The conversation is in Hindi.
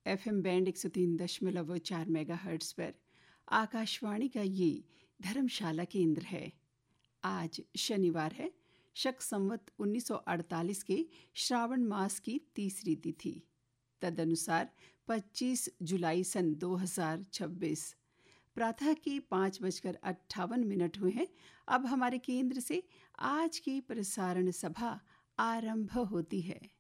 FM बैंड 103.4 मेगाहर्ट्ज़ पर आकाशवाणी का ये धर्मशाला केंद्र है। आज शनिवार है, शक संवत 1948 के श्रावण मास की तीसरी तिथि, तदनुसार 25 जुलाई सन 2026। प्रातः के 5:58 हुए हैं। अब हमारे केंद्र से आज की प्रसारण सभा आरंभ होती है।